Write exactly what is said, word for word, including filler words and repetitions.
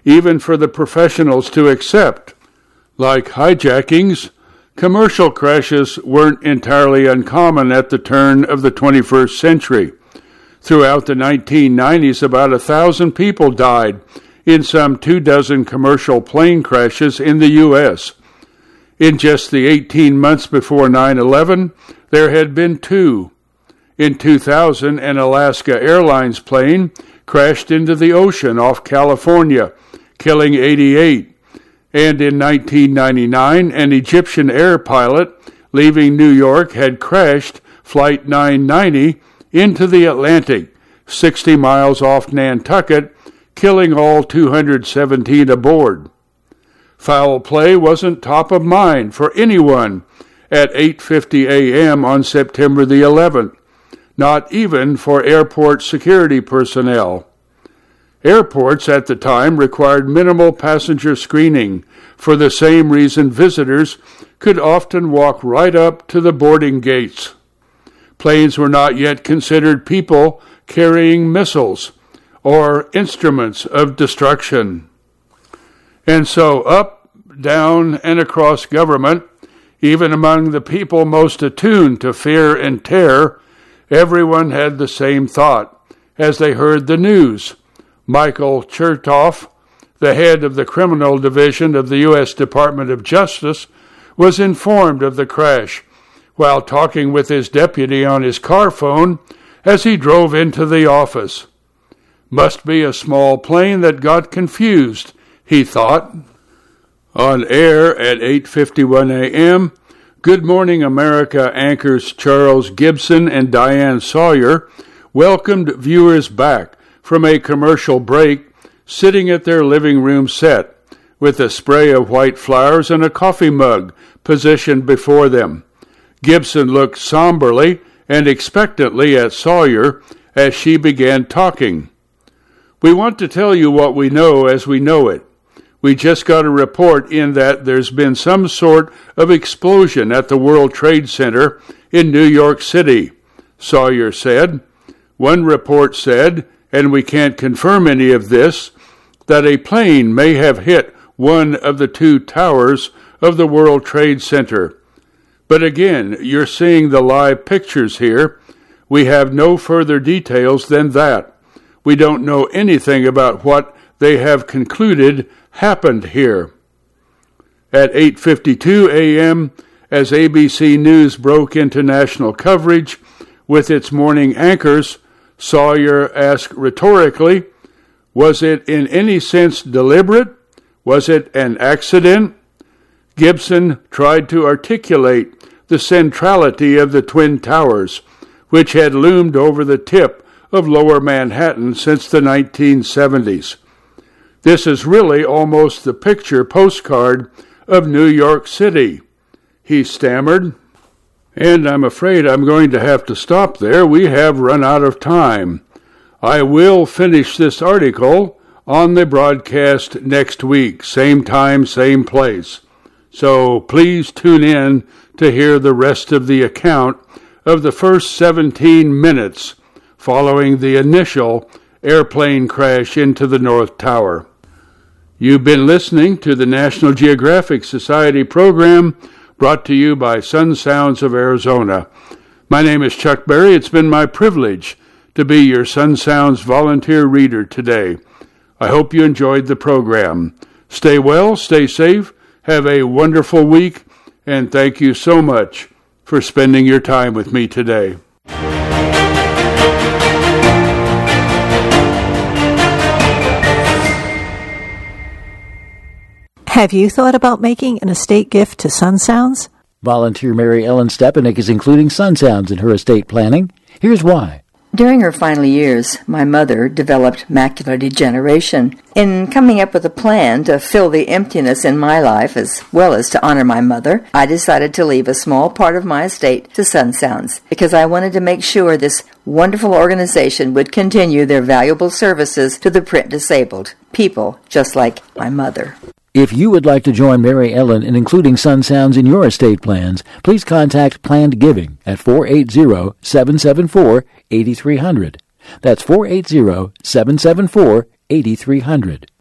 even for the professionals to accept. Like hijackings, commercial crashes weren't entirely uncommon at the turn of the twenty-first century. Throughout the nineteen nineties, about a thousand people died in some two dozen commercial plane crashes in the U S. In just the eighteen months before nine eleven, there had been two. In two thousand, an Alaska Airlines plane crashed into the ocean off California, killing eighty-eight. And in nineteen ninety-nine, an Egyptian air pilot leaving New York had crashed Flight nine ninety into the Atlantic, sixty miles off Nantucket, killing all two hundred seventeen aboard. Foul play wasn't top of mind for anyone at eight fifty a.m. on September the eleventh, not even for airport security personnel. Airports at the time required minimal passenger screening. For the same reason, visitors could often walk right up to the boarding gates. Planes were not yet considered people carrying missiles or instruments of destruction. And so up, down, and across government, even among the people most attuned to fear and terror, everyone had the same thought as they heard the news. Michael Chertoff, the head of the criminal division of the U S Department of Justice, was informed of the crash while talking with his deputy on his car phone as he drove into the office. Must be a small plane that got confused, he thought. On air at eight fifty-one a.m., Good Morning America anchors Charles Gibson and Diane Sawyer welcomed viewers back from a commercial break, sitting at their living room set, with a spray of white flowers and a coffee mug positioned before them. Gibson looked somberly and expectantly at Sawyer as she began talking. We want to tell you what we know as we know it. We just got a report in that there's been some sort of explosion at the World Trade Center in New York City, Sawyer said. One report said, and we can't confirm any of this, that a plane may have hit one of the two towers of the World Trade Center. But again, you're seeing the live pictures here. We have no further details than that. We don't know anything about what they have concluded happened here. At eight fifty-two a.m., as A B C News broke into national coverage with its morning anchors, Sawyer asked rhetorically, was it in any sense deliberate? Was it an accident? Gibson tried to articulate the centrality of the Twin Towers, which had loomed over the tip of Lower Manhattan since the nineteen seventies. This is really almost the picture postcard of New York City, he stammered. And I'm afraid I'm going to have to stop there. We have run out of time. I will finish this article on the broadcast next week, same time, same place. So please tune in to hear the rest of the account of the first seventeen minutes following the initial airplane crash into the North Tower. You've been listening to the National Geographic Society program brought to you by Sun Sounds of Arizona. My name is Chuck Berry. It's been my privilege to be your Sun Sounds volunteer reader today. I hope you enjoyed the program. Stay well, stay safe, have a wonderful week, and thank you so much for spending your time with me today. Have you thought about making an estate gift to Sun Sounds? Volunteer Mary Ellen Stepanek is including Sun Sounds in her estate planning. Here's why. During her final years, my mother developed macular degeneration. In coming up with a plan to fill the emptiness in my life as well as to honor my mother, I decided to leave a small part of my estate to Sun Sounds because I wanted to make sure this wonderful organization would continue their valuable services to the print disabled, people just like my mother. If you would like to join Mary Ellen in including Sun Sounds in your estate plans, please contact Planned Giving at four eight zero, seven seven four, eight three zero zero. That's four eight zero, seven seven four, eight three zero zero.